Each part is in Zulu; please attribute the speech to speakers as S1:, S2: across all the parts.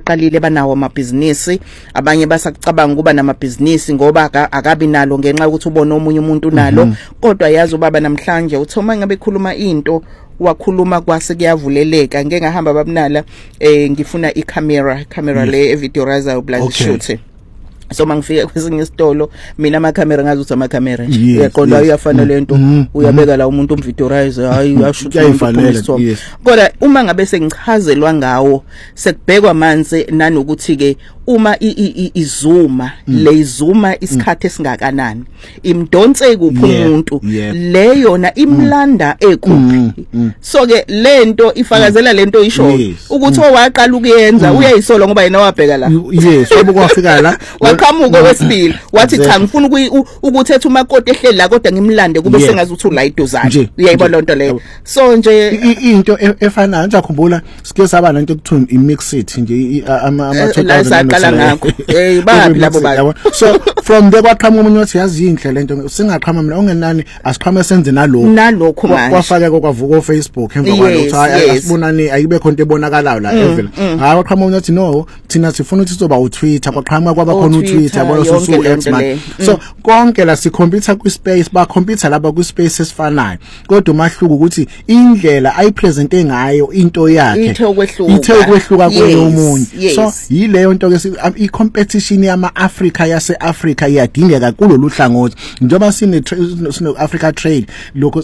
S1: sebeqalile banawo amabhizinisi, abanye basakucabanga kuba namabhizinisi ngoba akabi nalo ngenxa yokuthi ubona omunye umuntu nalo. Kodwa yazi ubaba namhlanje uthi uma ngabe khuluma into wakhuluma kwase kuyavuleleka. Ngeke ngahamba babunala ngifuna camera le videoizer blood shoot. So mangifika kwesinye isitolo mina ama-camera ngazi ukuthi ama-camera nje uyaqonda uyafana lento uyabeka la umuntu umvideorizer hayi uyashutha umuntu. Kodwa uma ngabe sengichazelwa ngawo sekubhekwa manzi nanokuthi ke uma izuma isikhathi esingakanani imdonse kuphi umuntu le yona imlanda ekuphi. So ke lento ifakazela lento isho ukuthi owaqala ukuyenza uyayisola ngoba yena wabheka la
S2: obukwafika la
S1: waqhamuka wesibili wathi cha ngifuna ukuthetha umakoti ehleli la kodwa ngimlande kube sengazi ukuthi ulayito zanje. Uyayibona lonto leyo. So nje
S2: into efanayo ngizakhumbula sike saba lento ekuthiwa imixit nje ama 2000
S1: ngakho bayapi labo bayo.
S2: So from there kwaqhamuka umuntu wathi yazi inhle lento singaqhama mina ongenani asiqhama senze
S1: nalokho manje
S2: kwafaka kwavuka Facebook emva kwalokho asibonani ayibe khonto ebonakalayo la evela. Hayi kwaqhama umuntu wathi no thina sifuna ukuthi soba uTwitter kwaqhama kwaba khona uTwitter bona X man. So konke la sikhompyutha kwispace ba computer laba kwispace esifanayo kodwa umahluko ukuthi indlela ayipresente ngayo into yakhe ithe ukwehluka komunye. So yileyo nto ke i-competition yama-Africa yase-Africa iyadingeka kulolu hlangothi njengoba sine Africa Trade lokho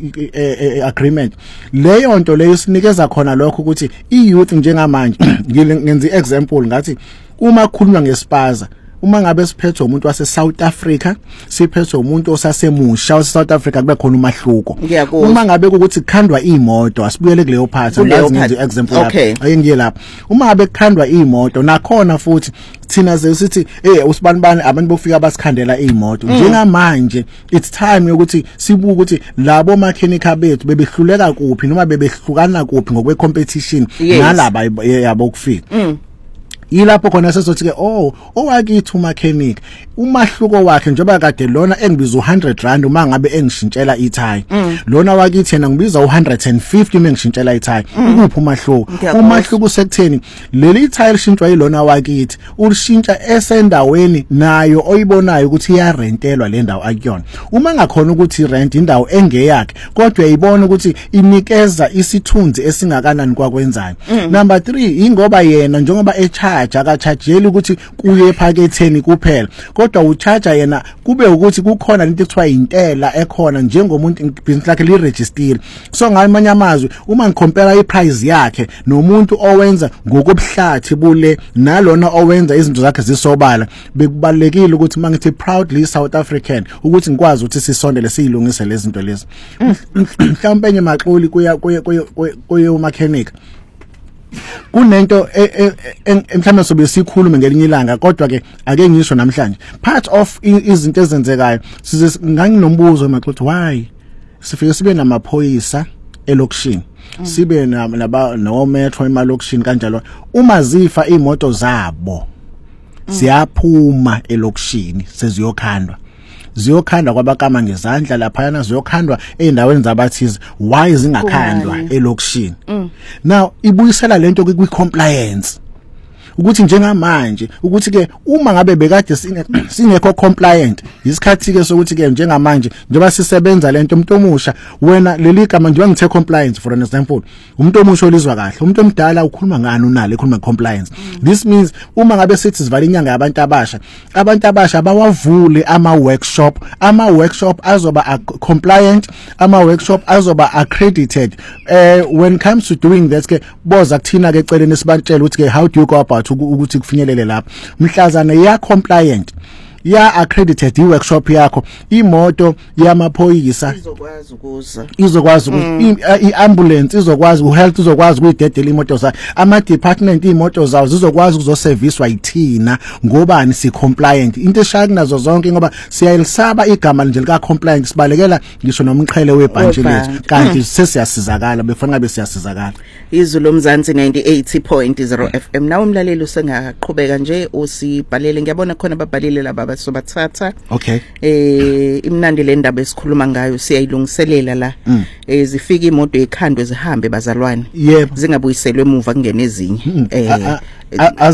S2: agreement. Leyo nto leyo sinikeza khona lokho ukuthi i-youth njengamanje ngenza i-example ngathi uma khulunywa ngespaza uma ngabe siphethwe umuntu wase South Africa siphethwe umuntu osasemusha wase South Africa kube khona umahluko. Uma ngabe ukuthi kukhandwa imoto asibuyele kuleyo part ngazi ngenza example lapha ayingiye lapha uma ngabe kukhandwa imoto nakhona futhi thina sithi usibanibani abantu bofika basikhandela imoto njengamanje it's time ukuthi sibuke ukuthi labo mechanic bethu bebehluleka kuphi noma bebehlukana kuphi ngokwe competition nalaba yabo kufika. Yilapho khona sesothi ke owakithi umechanic umahluko wakhe njengoba kade lona engibiza u100 uma ngabe engishintshela ithayi lona wakithi yena ngibiza u150 mengishintshela ithayi. Ukuphi umahluko usekutheni leli thayi lishintshwa yilona wakithi ulishintsha esendaweni nayo oyibonayo ukuthi iyarentelwa le ndawo akuyona. Uma ngakhona ukuthi rent indawo engeyakhe kodwa uyayibona ukuthi inikeza isithunzi esingakanani kwakwenzayo. Number 3 ingoba yena njengoba akachajeli ukuthi kuye ephaketheni kuphela kodwa uchaja yena kube ukuthi kukhona lento ekuthiwa intela ekhona njengomuntu business lakhe liregister. So ngamanye amazwi uma ngicompare iprice yakhe nomuntu owenza ngokubuhlathi bule nalona owenza izinto zakhe zisobala bekubalekile ukuthi mangithi proudly South African ukuthi ngikwazi ukuthi sisondele siyilungise lezi zinto lezi. Mhlawumbe enye maxoli kuye umechanic kunento mhlawumbe sobe sikhuluma ngelinye ilanga kodwa ke ake ngisho namhlanje part of izinto ezenzekayo size nganginombuzo maxothi why sifike sibe namaphoyisa elokishini sibe no metro emalokishini kanjalo uma zifa imoto zabo siyaphuma elokishini ziyokhandwa kwabakama ngezandla laphana ziyokhandwa eindaweni zabathize why zingakhandwa elokishini. Now ibuyisela lento kwi compliance ukuthi njengamanje ukuthi ke uma ngabe bekade singekho compliant isikhathi ke sokuthi ke njengamanje njengoba sisebenza lento umuntu omusha wena leli gama njengoba ngithe compliance for an example umuntu omusha olizwa kahle umuntu omdala ukhuluma ngani unale ekhuluma compliance. This means uma ngabe sithi sivala inyanga yabantu abasha bawavule ama workshop azoba compliant ama workshop azoba accredited. When it comes to doing that ke boza kuthina ke eceleni sibatshela ukuthi ke how do you go about ukuthi kufinyelele lapha mhlazana ya compliant ya accredited i-workshop yakho imoto yamaphoyisa izokwazi i-ambulance izokwazi uhealth izokwazi ukuyidedela imoto zayo ama-department imoto zawo zizokwazi ukuzoserviswa yithina ngobani si-compliant into eshaya kunazo zonke ngoba siyayilisaba igama nje lika-compliant sibalekela ngisho nomqhele webhantshi lethu kanti sesiyasizakala befuna ngabe siyasizakala.
S1: Izulu Mzansi 98.0 FM nawe umlaleli usengaqhubeka nje usibhalele ngiyabona khona babhalile laba sobathatha imnandi le ndaba esikhuluma ngayo siyayilungiselela la zifika imoto ekhandwe zihambe bazalwane zingabuyiselwe emuva kungene ezinye